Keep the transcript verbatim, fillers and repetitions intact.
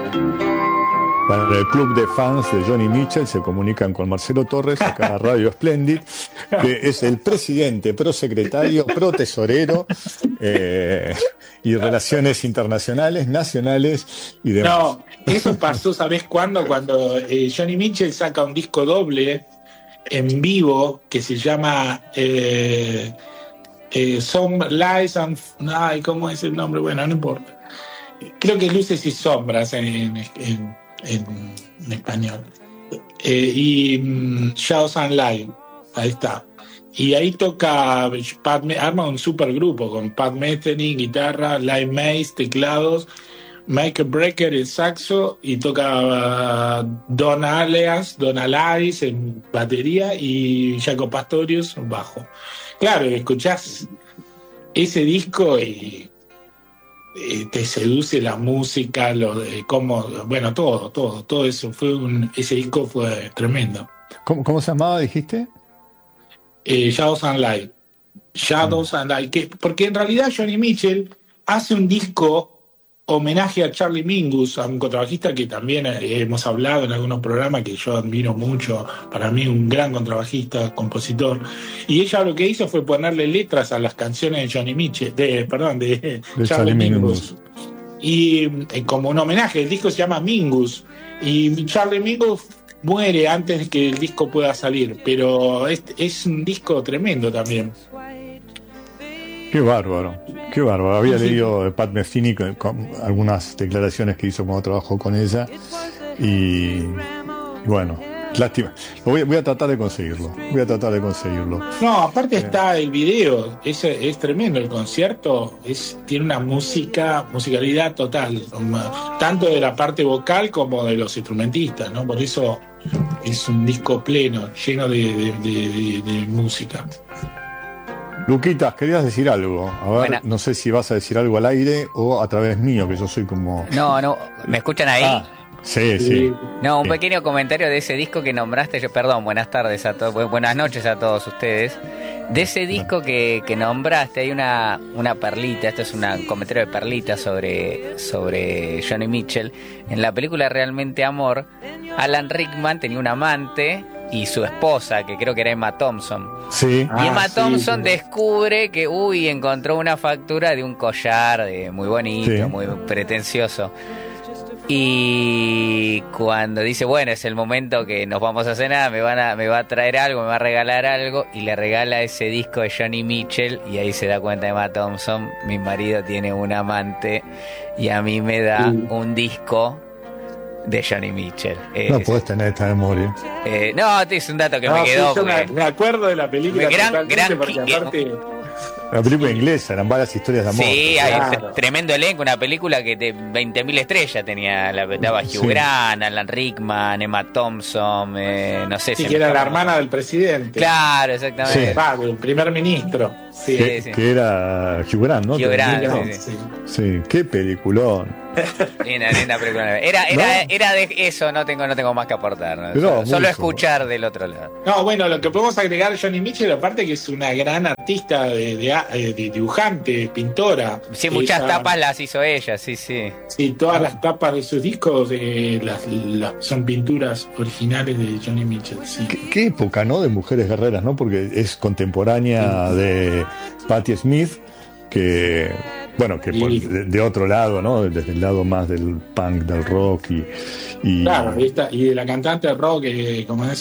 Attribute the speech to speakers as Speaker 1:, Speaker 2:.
Speaker 1: Para el club de fans de Johnny Mitchell se comunican con Marcelo Torres, acá en Radio Splendid, que es el presidente, prosecretario, protesorero eh, y relaciones internacionales, nacionales y demás.
Speaker 2: No, eso pasó, ¿sabés cuándo? Cuando eh, Johnny Mitchell saca un disco doble en vivo que se llama eh, eh, Some Lies and... Ay, ¿cómo es el nombre? Bueno, no importa. Creo que Luces y Sombras en, en, en, en, en español. Eh, y mm, Shadows and Light, ahí está. Y ahí toca, Pat, arma un supergrupo con Pat Metheny, guitarra, Live Mace, teclados, Michael Brecker en saxo, y toca uh, Don Aleas, Don Alais en batería y Jaco Pastorius en bajo. Claro, escuchás ese disco y eh, te seduce la música, lo de cómo, bueno, todo, todo, todo eso. Fue un, ese disco fue tremendo.
Speaker 1: ¿Cómo, cómo se llamaba, dijiste?
Speaker 2: Eh, Shadows and Light. Shadows mm. and Light. Que, porque en realidad Johnny Mitchell hace un disco homenaje a Charlie Mingus, a un contrabajista que también eh, hemos hablado en algunos programas, que yo admiro mucho, para mí un gran contrabajista, compositor. Y ella lo que hizo fue ponerle letras a las canciones de Johnny Mitchell, de, perdón, de, de Charlie, Charlie Mingus. Mingus. Y eh, como un homenaje, el disco se llama Mingus. Y Charlie Mingus muere antes de que el disco pueda salir, pero es, es un disco tremendo también.
Speaker 1: Qué bárbaro, qué bárbaro. Había sí. leído de Pat Metheny con, con algunas declaraciones que hizo cuando trabajó con ella y, y bueno, lástima. Voy, voy a tratar de conseguirlo, voy a tratar de conseguirlo.
Speaker 2: No, aparte eh. está el video, es, es tremendo el concierto, es, tiene una música, musicalidad total, tanto de la parte vocal como de los instrumentistas, ¿no? Por eso es un disco pleno, lleno de, de, de, de, de música.
Speaker 1: Luquitas, querías decir algo. A ver, bueno, no sé si vas a decir algo al aire o a través mío, que yo soy como...
Speaker 3: No, no, ¿me escuchan ahí?
Speaker 1: Ah, sí, sí.
Speaker 3: No, un
Speaker 1: sí.
Speaker 3: pequeño comentario de ese disco que nombraste. Yo, perdón, buenas tardes a todos, buenas noches a todos ustedes. De ese disco que, que nombraste hay una, una perlita, esto es una, un comentario de perlita sobre, sobre Johnny Mitchell. En la película Realmente Amor, Alan Rickman tenía un amante y su esposa, que creo que era Emma Thompson.
Speaker 1: Sí.
Speaker 3: Y
Speaker 2: ah,
Speaker 3: Emma
Speaker 2: sí,
Speaker 3: Thompson
Speaker 2: sí.
Speaker 3: descubre que, uy, encontró una factura de un collar de, muy bonito, sí. muy pretencioso. Y cuando dice, bueno, es el momento que nos vamos a cenar, me, van a, me va a traer algo, me va a regalar algo, y le regala ese disco de Johnny Mitchell, y ahí se da cuenta Emma Thompson, mi marido tiene un amante, y a mí me da sí. un disco de Johnny Mitchell.
Speaker 1: No es, podés tener esta memoria.
Speaker 3: Eh, no, es un dato que
Speaker 2: no,
Speaker 3: me quedó.
Speaker 2: Sí, me, me acuerdo de la película.
Speaker 3: Gran, gran,
Speaker 2: porque aparte...
Speaker 1: Una película inglesa, eran varias historias de amor.
Speaker 3: Sí, hay claro. tremendo elenco, una película que de veinte mil estrellas tenía, la estaba Hugh sí. Grant, Alan Rickman, Emma Thompson, eh, no sé
Speaker 2: sí,
Speaker 3: si...
Speaker 2: que era la hermana del presidente.
Speaker 3: Claro, exactamente.
Speaker 2: Sí. Ah, el primer ministro. Sí,
Speaker 1: que,
Speaker 2: sí.
Speaker 1: que era Hugh Grant, ¿no?
Speaker 3: Hugh Grant,
Speaker 2: sí,
Speaker 3: sí,
Speaker 2: sí.
Speaker 1: sí, qué peliculón.
Speaker 3: Linda, linda película. Era, era, ¿no? era de eso, no tengo, no tengo más que aportar. ¿no? Solo, solo escuchar del otro lado.
Speaker 2: No, bueno, lo que podemos agregar a Johnny Mitchell, aparte que es una gran artista de, de, de dibujante, pintora.
Speaker 3: Sí, muchas
Speaker 2: ella,
Speaker 3: tapas las hizo ella, sí, sí.
Speaker 2: Sí, todas las tapas de sus discos eh, las, las, son pinturas originales de Johnny Mitchell. Sí.
Speaker 1: ¿Qué, qué época, ¿no? De mujeres guerreras, ¿no? Porque es contemporánea sí. de Patti Smith, que... Bueno, que por, de, de otro lado, ¿no? Desde el lado más del punk, del rock y... y
Speaker 2: claro, y, esta, y de la cantante de rock, eh, como es